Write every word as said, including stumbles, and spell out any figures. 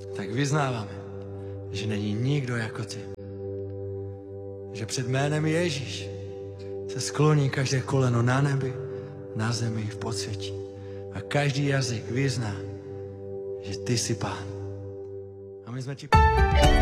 tak vyznáváme, že není nikdo jako ty. Že před jménem Ježíš se skloní každé koleno na nebi, na zemi i v podsvětí. A každý jazyk vyzná, že ty jsi Pán. A my jsme ti...